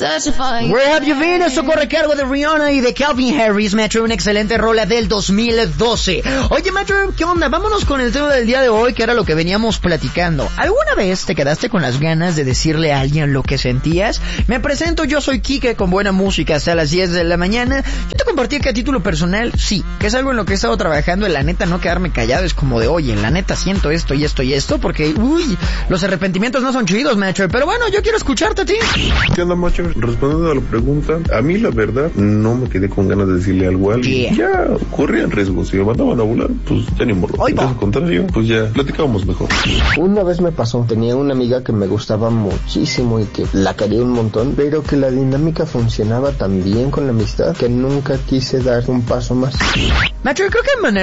Where Have You Been? Esto corre cargo de Rihanna y de Calvin Harris, Metro, una excelente rola del 2012. Oye, Metro, ¿qué onda? Vámonos con el tema del día de hoy, que era lo que veníamos platicando. ¿Alguna vez te quedaste con las ganas de decirle a alguien lo que sentías? Me presento, yo soy Kike, con buena música hasta las 10 de la mañana. Yo te compartí que a título personal, sí, que es algo en lo que he estado trabajando, en la neta no quedarme callado, es como de, oye, en la neta siento esto y esto y esto, porque, los arrepentimientos no son chidos, Metro, pero bueno, yo quiero escucharte a ti. ¿Qué onda, macho? Respondiendo a la pregunta, a mí la verdad no me quedé con ganas de decirle algo a alguien. Ya corrían riesgos, si me mandaban a volar, pues ya ni morro. Al contrario, pues ya platicábamos mejor. Una vez me pasó, tenía una amiga que me gustaba muchísimo y que la quería un montón, pero que la dinámica funcionaba tan bien con la amistad que nunca quise dar un paso más. Metro, creo que